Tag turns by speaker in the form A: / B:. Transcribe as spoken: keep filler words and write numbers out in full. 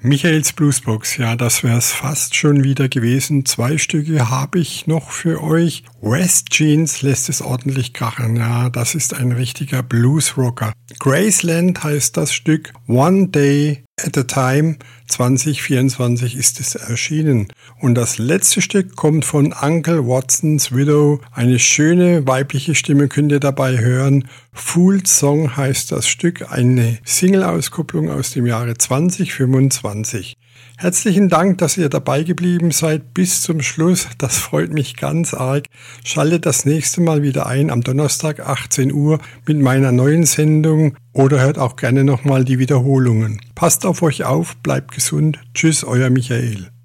A: Michaels Bluesbox, ja, das wär's fast schon wieder gewesen. Zwei Stücke habe ich noch für euch. West Jeans lässt es ordentlich krachen, ja, das ist ein richtiger Bluesrocker. Graceland heißt das Stück, One Day at a Time, zwanzig vierundzwanzig ist es erschienen. Und das letzte Stück kommt von Uncle Watson's Widow. Eine schöne weibliche Stimme könnt ihr dabei hören. Fooled Song heißt das Stück, eine Single-Auskopplung aus dem Jahre zwanzig fünfundzwanzig. Herzlichen Dank, dass ihr dabei geblieben seid bis zum Schluss. Das freut mich ganz arg. Schaltet das nächste Mal wieder ein am Donnerstag achtzehn Uhr mit meiner neuen Sendung oder hört auch gerne nochmal die Wiederholungen. Passt auf euch auf, bleibt gesund. Tschüss, euer Michael.